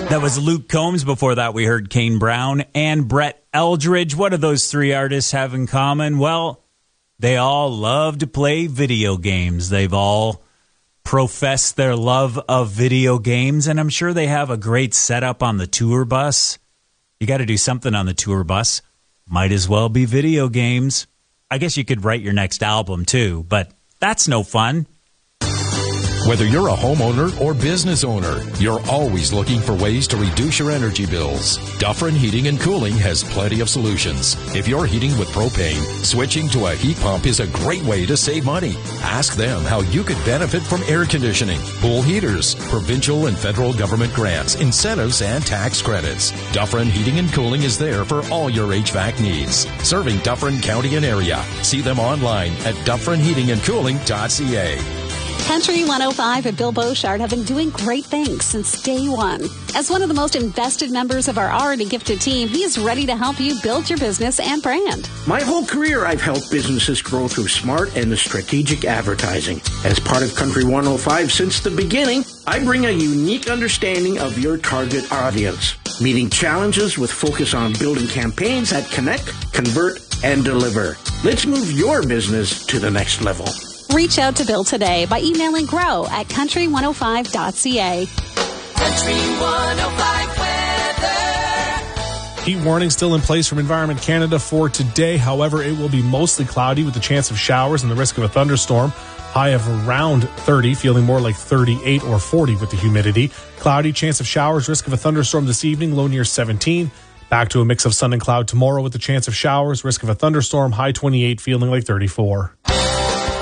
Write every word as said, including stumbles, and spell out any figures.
That was Luke Combs. Before that, we heard Kane Brown and Brett Eldridge. What do those three artists have in common? Well, they all love to play video games. They've all professed their love of video games, and I'm sure they have a great setup on the tour bus. You got to do something on the tour bus. Might as well be video games. I guess you could write your next album, too, but that's no fun. Whether you're a homeowner or business owner, you're always looking for ways to reduce your energy bills. Dufferin Heating and Cooling has plenty of solutions. If you're heating with propane, switching to a heat pump is a great way to save money. Ask them how you could benefit from air conditioning, pool heaters, provincial and federal government grants, incentives, and tax credits. Dufferin Heating and Cooling is there for all your H V A C needs. Serving Dufferin County and area. See them online at dufferin heating and cooling dot c a. Country one oh five and Bill Beauchard have been doing great things since day one. As one of the most invested members of our already gifted team, he is ready to help you build your business and brand. My whole career, I've helped businesses grow through smart and strategic advertising. As part of Country one oh five since the beginning, I bring a unique understanding of your target audience, meeting challenges with focus on building campaigns that connect, convert, and deliver. Let's move your business to the next level. Reach out to Bill today by emailing grow at country one oh five dot c a. Country one oh five weather. Heat warning still in place from Environment Canada for today. However, it will be mostly cloudy with the chance of showers and the risk of a thunderstorm. High of around thirty, feeling more like thirty-eight or forty with the humidity. Cloudy, chance of showers, risk of a thunderstorm this evening, low near seventeen. Back to a mix of sun and cloud tomorrow with the chance of showers, risk of a thunderstorm, high twenty-eight, feeling like thirty-four.